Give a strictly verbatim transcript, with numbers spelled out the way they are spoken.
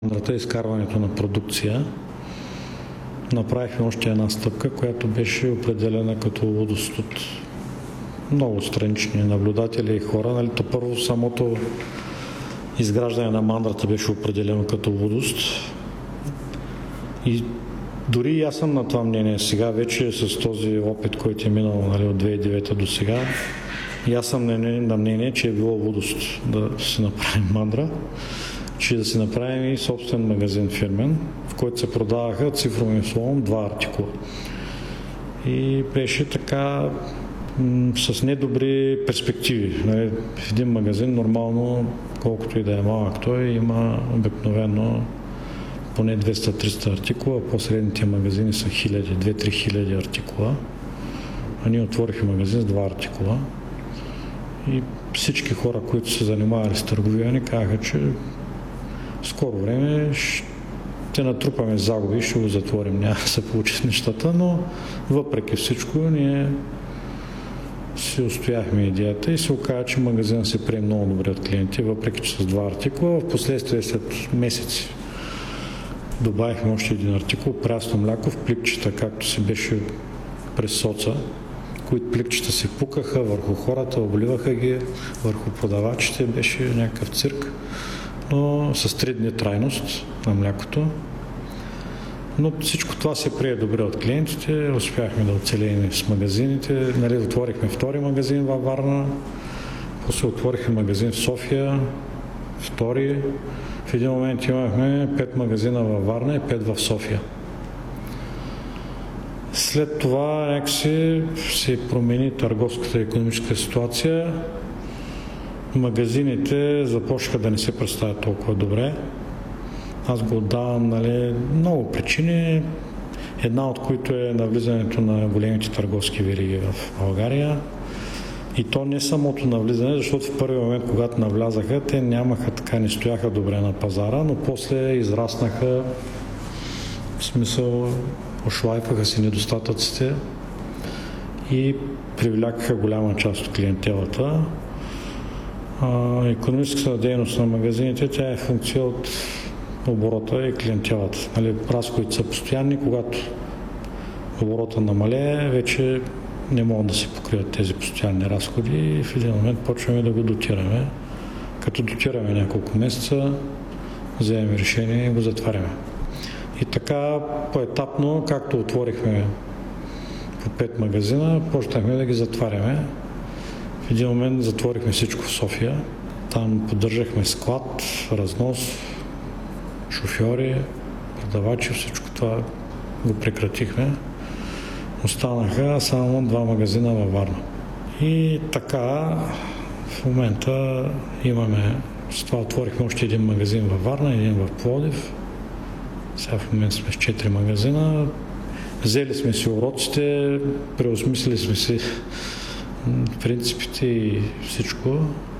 мандрата, изкарването на продукция, направихме още една стъпка, която беше определена като лудост от много странични наблюдатели и хора. Нали, то първо самото изграждане на мандрата беше определено като лудост. И дори и аз съм на това мнение сега, вече с този опит, който е минал, нали, от две хиляди и девета до сега, и аз съм на мнение, че е било лудост да се направим мандра, че да си направим и собствен магазин фирмен, в който се продаваха цифровым словом два артикула. И беше така м- с недобри перспективи. Нали, в един магазин нормално, колкото и да е малък той, има обикновено поне двеста-триста артикула, по-средните магазини са хиляди, две-три хиляди артикула. А ние отворихме магазин с два артикула. И всички хора, които се занимавали с търговия, ни казаха, че в скоро време ще натрупаме загуби и ще го затворим. Няма да се получи нещата, но въпреки всичко ние си устояхме идеята и се оказа, че магазинът се прие много добре от клиенти, въпреки че с два артикула. В последствие след месеци добавихме още един артикул, прясно мляко в пликчета, както си беше през соца, които пликчета се пукаха върху хората, обливаха ги върху продавачите, беше някакъв цирк, но с три дни трайност на млякото. Но всичко това се прие добре от клиентите, успяхме да оцелеем с магазините, нали, отворихме втори магазин във Варна, после отворихме магазин в София, втори. В един момент имахме пет магазина във Варна и пет в София. След това някакси се промени търговската и икономическа ситуация. Магазините започнаха да не се представят толкова добре. Аз го отдавам, нали, много причини, една от които е навлизането на големите търговски вериги в България. И то не самото навлизане, защото в първи момент, когато навлязаха, те нямаха така, не стояха добре на пазара, но после израснаха, в смисъл, ошлайфаха си недостатъците и привлякаха голяма част от клиентелата. А, икономическата дейност на магазините, тя е функция от оборота и клиентелата. Нали, разходите са постоянни, когато оборота намалее, вече не могат да се покриват тези постоянни разходи и в един момент почваме да го дотираме. Като дотираме няколко месеца, вземем решение и го затваряме. И така поетапно, както отворихме по пет магазина, почнахме да ги затваряме. В един момент затворихме всичко в София. Там поддържахме склад, разнос, шофьори, продавачи, всичко това го прекратихме. Останаха само два магазина във Варна. И така в момента имаме, с това отворихме още един магазин във Варна, един в Пловдив. Сега в момента сме с четири магазина. Взели сме си уроците, преосмислили сме си принципите и всичко.